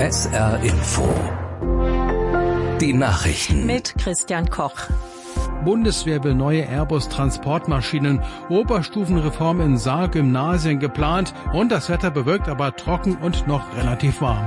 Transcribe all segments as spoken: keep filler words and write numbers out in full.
S R Info. Die Nachrichten. Mit Christian Koch. Bundeswehr will neue Airbus-Transportmaschinen, Oberstufenreform in Saargymnasien geplant und das Wetter bewölkt, aber trocken und noch relativ warm.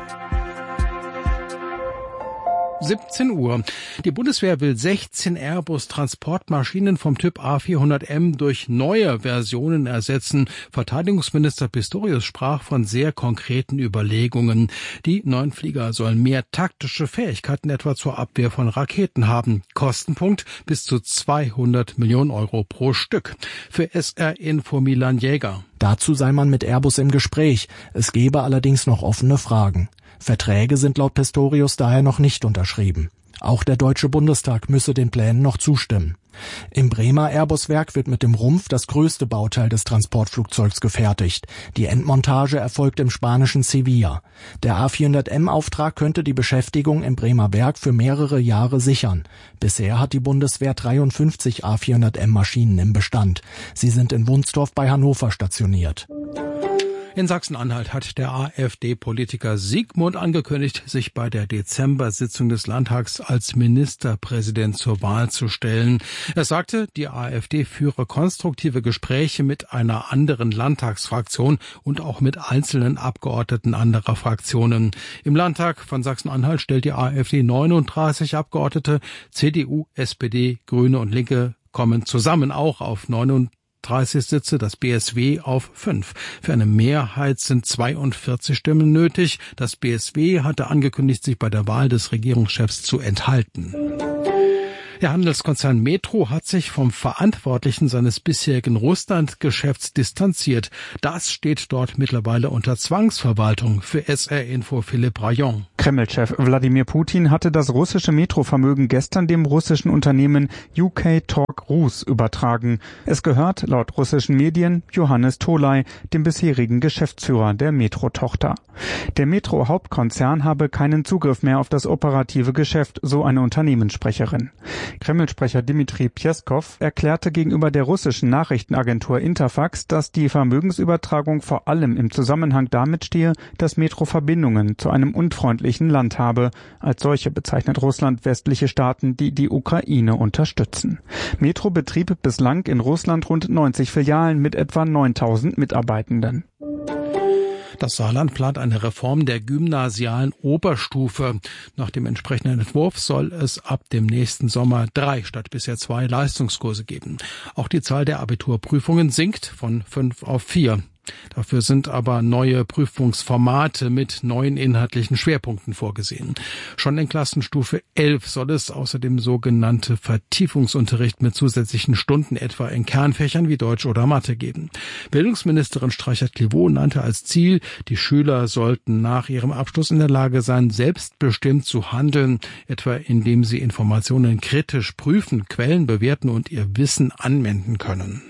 siebzehn Uhr. Die Bundeswehr will sechzehn Airbus-Transportmaschinen vom Typ A vierhundert M durch neue Versionen ersetzen. Verteidigungsminister Pistorius sprach von sehr konkreten Überlegungen. Die neuen Flieger sollen mehr taktische Fähigkeiten etwa zur Abwehr von Raketen haben. Kostenpunkt bis zu zweihundert Millionen Euro pro Stück. Für S R Info Milan Jäger. Dazu sei man mit Airbus im Gespräch. Es gebe allerdings noch offene Fragen. Verträge sind laut Pistorius daher noch nicht unterschrieben. Auch der Deutsche Bundestag müsse den Plänen noch zustimmen. Im Bremer Airbus-Werk wird mit dem Rumpf das größte Bauteil des Transportflugzeugs gefertigt. Die Endmontage erfolgt im spanischen Sevilla. Der A vierhundert M-Auftrag könnte die Beschäftigung im Bremer Werk für mehrere Jahre sichern. Bisher hat die Bundeswehr dreiundfünfzig A vierhundert M-Maschinen im Bestand. Sie sind in Wunstorf bei Hannover stationiert. In Sachsen-Anhalt hat der AfD-Politiker Siegmund angekündigt, sich bei der Dezember-Sitzung des Landtags als Ministerpräsident zur Wahl zu stellen. Er sagte, die AfD führe konstruktive Gespräche mit einer anderen Landtagsfraktion und auch mit einzelnen Abgeordneten anderer Fraktionen. Im Landtag von Sachsen-Anhalt stellt die AfD neununddreißig Abgeordnete. C D U, S P D, Grüne und Linke kommen zusammen auch auf neununddreißig Sitze, das B S W auf fünf. Für eine Mehrheit sind zweiundvierzig Stimmen nötig. Das B S W hatte angekündigt, sich bei der Wahl des Regierungschefs zu enthalten. Der Handelskonzern Metro hat sich vom Verantwortlichen seines bisherigen Russland-Geschäfts distanziert. Das steht dort mittlerweile unter Zwangsverwaltung. Für S R Info Philipp Rayon. Kreml-Chef Wladimir Putin hatte das russische Metro-Vermögen gestern dem russischen Unternehmen U K Talk Rus übertragen. Es gehört laut russischen Medien Johannes Tolai, dem bisherigen Geschäftsführer der Metro-Tochter. Der Metro-Hauptkonzern habe keinen Zugriff mehr auf das operative Geschäft, so eine Unternehmenssprecherin. Kreml-Sprecher Dmitri Peskov erklärte gegenüber der russischen Nachrichtenagentur Interfax, dass die Vermögensübertragung vor allem im Zusammenhang damit stehe, dass Metro Verbindungen zu einem unfreundlichen Land habe. Als solche bezeichnet Russland westliche Staaten, die die Ukraine unterstützen. Metro betrieb bislang in Russland rund neunzig Filialen mit etwa neuntausend Mitarbeitenden. Das Saarland plant eine Reform der gymnasialen Oberstufe. Nach dem entsprechenden Entwurf soll es ab dem nächsten Sommer drei statt bisher zwei Leistungskurse geben. Auch die Zahl der Abiturprüfungen sinkt von fünf auf vier. Dafür sind aber neue Prüfungsformate mit neuen inhaltlichen Schwerpunkten vorgesehen. Schon in Klassenstufe elf soll es außerdem sogenannte Vertiefungsunterricht mit zusätzlichen Stunden etwa in Kernfächern wie Deutsch oder Mathe geben. Bildungsministerin Streichert-Clivaux nannte als Ziel, die Schüler sollten nach ihrem Abschluss in der Lage sein, selbstbestimmt zu handeln, etwa indem sie Informationen kritisch prüfen, Quellen bewerten und ihr Wissen anwenden können.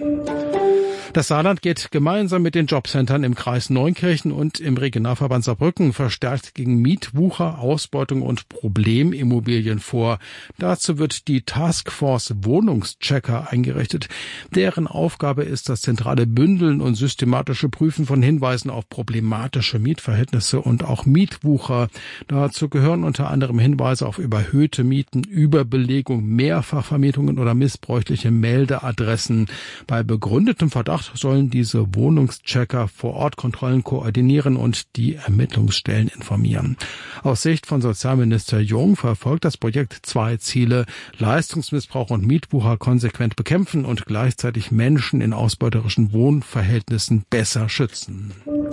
Das Saarland geht gemeinsam mit den Jobcentern im Kreis Neunkirchen und im Regionalverband Saarbrücken verstärkt gegen Mietwucher, Ausbeutung und Problemimmobilien vor. Dazu wird die Taskforce Wohnungschecker eingerichtet. Deren Aufgabe ist das zentrale Bündeln und systematische Prüfen von Hinweisen auf problematische Mietverhältnisse und auch Mietwucher. Dazu gehören unter anderem Hinweise auf überhöhte Mieten, Überbelegung, Mehrfachvermietungen oder missbräuchliche Meldeadressen. Bei begründetem Verdacht sollen diese Wohnungschecker vor Ort Kontrollen koordinieren und die Ermittlungsstellen informieren. Aus Sicht von Sozialminister Jung verfolgt das Projekt zwei Ziele: Leistungsmissbrauch und Mietwucher konsequent bekämpfen und gleichzeitig Menschen in ausbeuterischen Wohnverhältnissen besser schützen.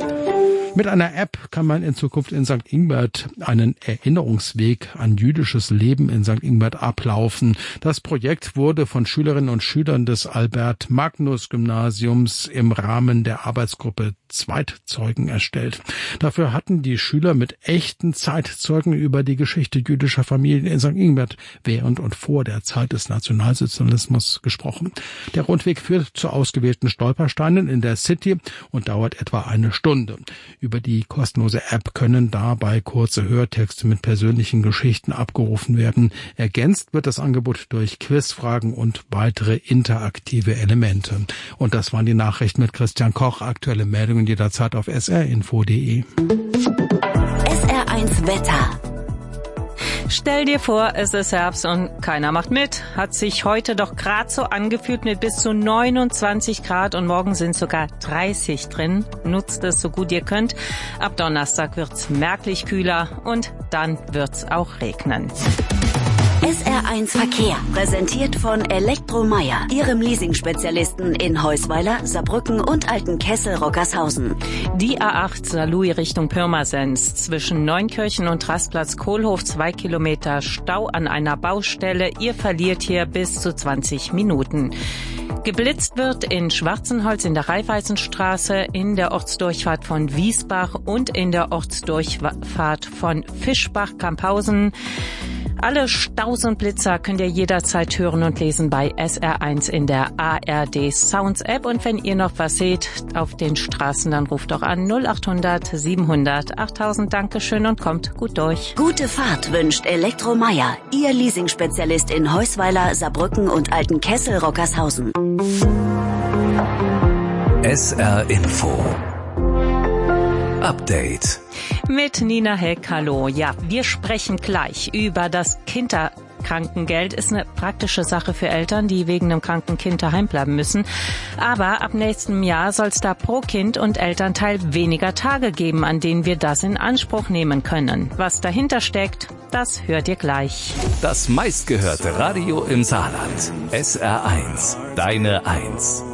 Mit einer App kann man in Zukunft in Sankt Ingbert einen Erinnerungsweg an jüdisches Leben in Sankt Ingbert ablaufen. Das Projekt wurde von Schülerinnen und Schülern des Albert-Magnus-Gymnasiums im Rahmen der Arbeitsgruppe Zweitzeugen erstellt. Dafür hatten die Schüler mit echten Zeitzeugen über die Geschichte jüdischer Familien in Sankt Ingbert während und vor der Zeit des Nationalsozialismus gesprochen. Der Rundweg führt zu ausgewählten Stolpersteinen in der City und dauert etwa eine Stunde. Über die kostenlose App können dabei kurze Hörtexte mit persönlichen Geschichten abgerufen werden. Ergänzt wird das Angebot durch Quizfragen und weitere interaktive Elemente. Und das waren die Nachrichten mit Christian Koch. Aktuelle Meldungen jederzeit auf s r info punkt d e. S R eins Das Wetter. Stell dir vor, es ist Herbst und keiner macht mit. Hat sich heute doch gerade so angefühlt mit bis zu neunundzwanzig Grad und morgen sind sogar dreißig drin. Nutzt es so gut ihr könnt. Ab Donnerstag wird's merklich kühler und dann wird's auch regnen. S R eins Verkehr, präsentiert von Elektromeier, Ihrem Leasing-Spezialisten in Heusweiler, Saarbrücken und Altenkessel-Rockershausen. Die A acht Saarlouis Richtung Pirmasens. Zwischen Neunkirchen und Rastplatz Kohlhof zwei Kilometer Stau an einer Baustelle. Ihr verliert hier bis zu zwanzig Minuten. Geblitzt wird in Schwarzenholz in der Raiffeisenstraße, in der Ortsdurchfahrt von Wiesbach und in der Ortsdurchfahrt von Fischbach-Kamphausen. Alle Staus und Blitzer könnt ihr jederzeit hören und lesen bei S R eins in der A R D Sounds App. Und wenn ihr noch was seht auf den Straßen, dann ruft doch an null acht hundert siebenhundert achttausend. Dankeschön und kommt gut durch. Gute Fahrt wünscht Elektromeier, Ihr Leasing-Spezialist in Heusweiler, Saarbrücken und Altenkessel-Rockershausen. S R Info Update mit Nina Heck, hallo. Ja, wir sprechen gleich über das Kinderkrankengeld. Ist eine praktische Sache für Eltern, die wegen einem kranken Kind daheim bleiben müssen. Aber ab nächstem Jahr soll es da pro Kind und Elternteil weniger Tage geben, an denen wir das in Anspruch nehmen können. Was dahinter steckt, das hört ihr gleich. Das meistgehörte Radio im Saarland. S R eins, deine Eins.